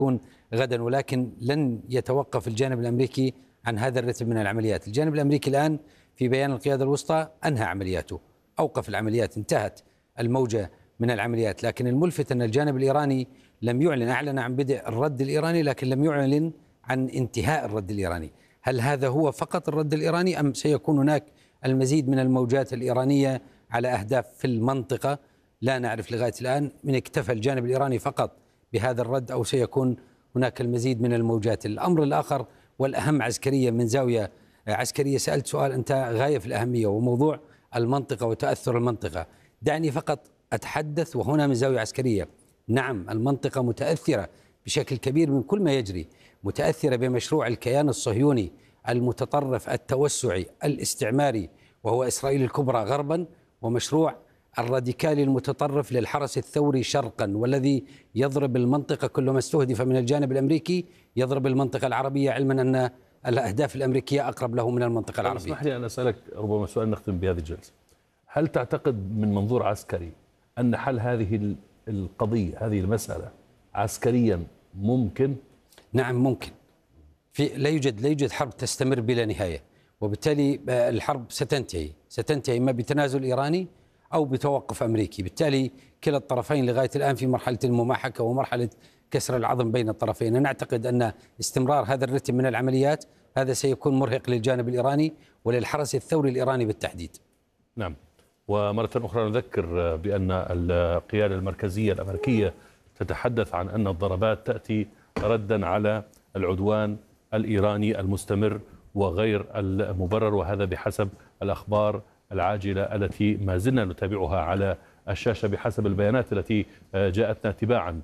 تكون غدا، ولكن لن يتوقف الجانب الأمريكي عن هذا الرتم من العمليات. الجانب الأمريكي الآن في بيان القيادة الوسطى أنهى عملياته، أوقف العمليات، انتهت الموجة من العمليات. لكن الملفت أن الجانب الإيراني لم يعلن، أعلن عن بدء الرد الإيراني لكن لم يعلن عن انتهاء الرد الإيراني. هل هذا هو فقط الرد الإيراني أم سيكون هناك المزيد من الموجات الإيرانية على أهداف في المنطقة؟ لا نعرف لغاية الآن من اكتفى الجانب الإيراني فقط بهذا الرد أو سيكون هناك المزيد من الموجات. الأمر الآخر والأهم عسكريا من زاوية عسكرية، سألت سؤال أنت غاية في الأهمية وموضوع المنطقة وتأثر المنطقة. دعني فقط أتحدث وهنا من زاوية عسكرية. نعم، المنطقة متأثرة بشكل كبير من كل ما يجري، متأثرة بمشروع الكيان الصهيوني المتطرف التوسعي الاستعماري وهو إسرائيل الكبرى غربا، ومشروع الراديكالي المتطرف للحرس الثوري شرقا، والذي يضرب المنطقة كلما استهدف من الجانب الأمريكي يضرب المنطقة العربية، علما أن الأهداف الأمريكية أقرب له من المنطقة العربية. اسمح لي أن أسألك ربما سؤال نختم بهذه الجلسة. هل تعتقد من منظور عسكري أن حل هذه القضية، هذه المسألة عسكريا ممكن؟ نعم ممكن. لا يوجد حرب تستمر بلا نهاية، وبالتالي الحرب ستنتهي إما بتنازل إيراني أو بتوقف أمريكي. بالتالي كلا الطرفين لغاية الآن في مرحلة المماحكة ومرحلة كسر العظم بين الطرفين. أنا أعتقد أن استمرار هذا الرتم من العمليات هذا سيكون مرهق للجانب الإيراني وللحرس الثوري الإيراني بالتحديد. نعم. ومرة أخرى نذكر بأن القيادة المركزية الأمريكية تتحدث عن أن الضربات تأتي ردا على العدوان الإيراني المستمر وغير المبرر، وهذا بحسب الأخبار العاجلة التي ما زلنا نتابعها على الشاشة بحسب البيانات التي جاءتنا تباعا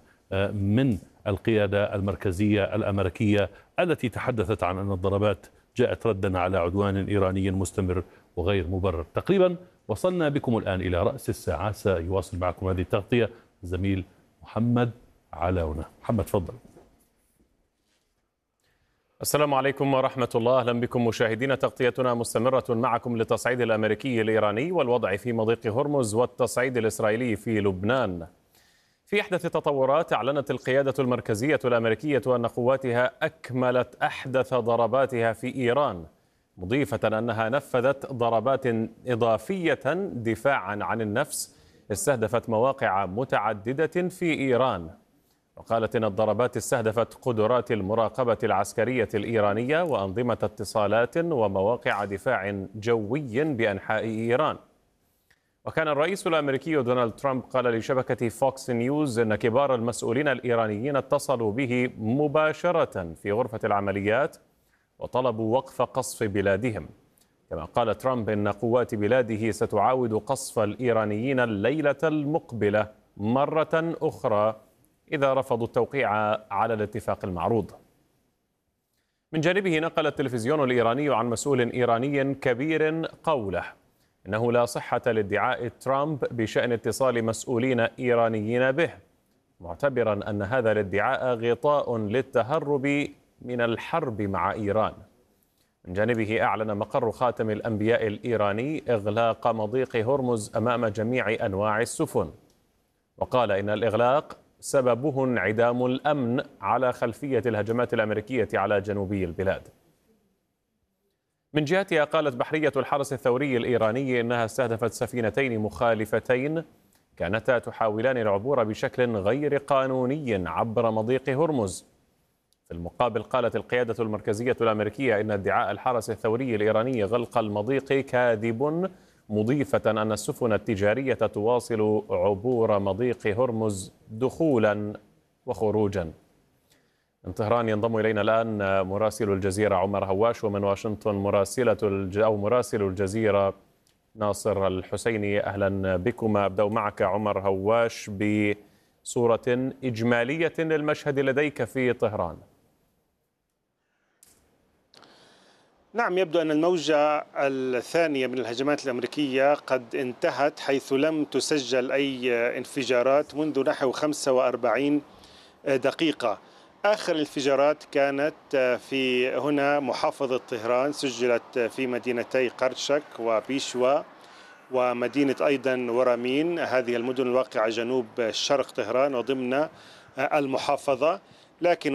من القيادة المركزية الأمريكية التي تحدثت عن أن الضربات جاءت ردا على عدوان إيراني مستمر وغير مبرر. تقريبا وصلنا بكم الآن إلى رأس الساعة، سيواصل معكم هذه التغطية زميل محمد علاونة. محمد تفضل. السلام عليكم ورحمة الله، أهلا بكم مشاهدينا. تغطيتنا مستمرة معكم للتصعيد الأمريكي الإيراني والوضع في مضيق هرمز والتصعيد الإسرائيلي في لبنان. في أحدث التطورات، أعلنت القيادة المركزية الأمريكية أن قواتها أكملت أحدث ضرباتها في إيران، مضيفة أنها نفذت ضربات إضافية دفاعا عن النفس استهدفت مواقع متعددة في إيران. وقالت إن الضربات استهدفت قدرات المراقبة العسكرية الإيرانية وأنظمة اتصالات ومواقع دفاع جوي بأنحاء إيران. وكان الرئيس الأمريكي دونالد ترامب قال لشبكة فوكس نيوز أن كبار المسؤولين الإيرانيين اتصلوا به مباشرة في غرفة العمليات وطلبوا وقف قصف بلادهم. كما قال ترامب إن قوات بلاده ستعاود قصف الإيرانيين الليلة المقبلة مرة أخرى إذا رفضوا التوقيع على الاتفاق المعروض. من جانبه نقل التلفزيون الإيراني عن مسؤول إيراني كبير قوله إنه لا صحة لادعاء ترامب بشأن اتصال مسؤولين إيرانيين به، معتبرا أن هذا الادعاء غطاء للتهرب من الحرب مع إيران. من جانبه أعلن مقر خاتم الأنبياء الإيراني إغلاق مضيق هرمز أمام جميع أنواع السفن، وقال إن الإغلاق سببه انعدام الأمن على خلفية الهجمات الأمريكية على جنوبي البلاد. من جهتها قالت بحرية الحرس الثوري الإيراني إنها استهدفت سفينتين مخالفتين كانتا تحاولان العبور بشكل غير قانوني عبر مضيق هرمز. في المقابل قالت القيادة المركزية الأمريكية إن ادعاء الحرس الثوري الإيراني غلق المضيق كاذب، مضيفة أن السفن التجارية تواصل عبور مضيق هرمز دخولا وخروجا. من طهران ينضم إلينا الآن مراسل الجزيرة عمر هواش، ومن واشنطن مراسل الجزيرة ناصر الحسيني. أهلا بكم. أبدأ معك عمر هواش بصورة إجمالية للمشهد لديك في طهران. نعم، يبدو أن الموجة الثانية من الهجمات الأمريكية قد انتهت، حيث لم تسجل أي انفجارات منذ نحو 45 دقيقة. آخر الانفجارات كانت في هنا محافظة طهران، سجلت في مدينتي قرشك وبيشوا ومدينة أيضا ورامين، هذه المدن الواقعة جنوب شرق طهران وضمن المحافظة. لكن